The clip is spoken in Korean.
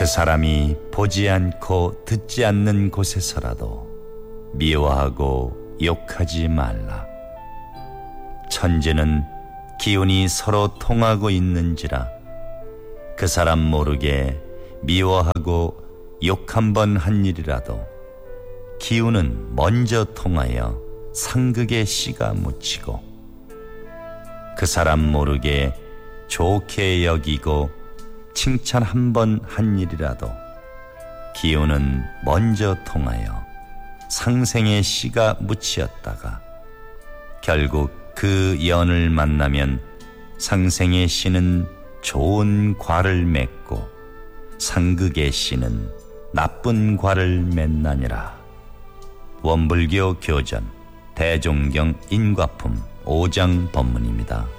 사람이 보지 않고 듣지 않는 곳에서라도 미워하고 욕하지 말라. 천지는 기운이 서로 통하고 있는지라 그 사람 모르게 미워하고 욕 한 번 한 일이라도 기운은 먼저 통하여 상극의 씨가 묻히고 그 사람 모르게 좋게 여기고 칭찬 한 번 한 일이라도 기운은 먼저 통하여 상생의 씨가 묻히었다가 결국 그 연을 만나면 상생의 씨는 좋은 과를 맺고 상극의 씨는 나쁜 과를 맺나니라. 원불교 교전 대종경 인과품 5장 법문입니다.